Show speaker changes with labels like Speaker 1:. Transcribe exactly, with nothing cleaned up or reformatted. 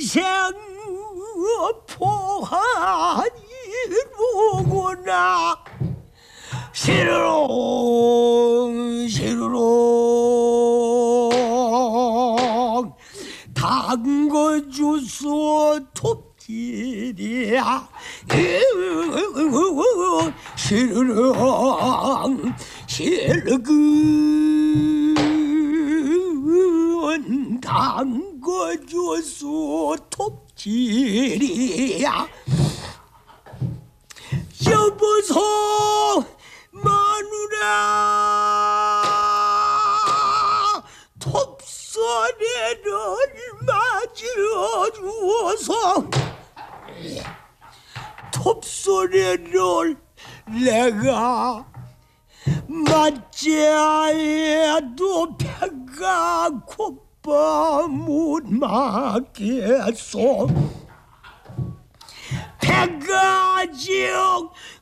Speaker 1: 인생 포한이로구나. 시루롱 시루롱 담궈주소 톱질이야. 시루롱 실근 담궈주소 톱질이야. 여보소 마누라 톱소리를 맞춰주어서 톱소리를 내가 맞자 해도 배가 고파 못 맞겠소. 배가 즉